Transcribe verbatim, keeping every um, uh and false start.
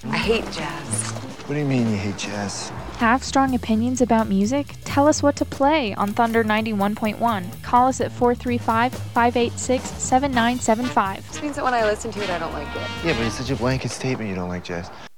I hate jazz. What do you mean you hate jazz? Have strong opinions about music? Tell us what to play on Thunder ninety-one point one. Call us at four three five, five eight six, seven nine seven five. This means that when I listen to it, I don't like it. Yeah, but it's such a blanket statement you don't like jazz.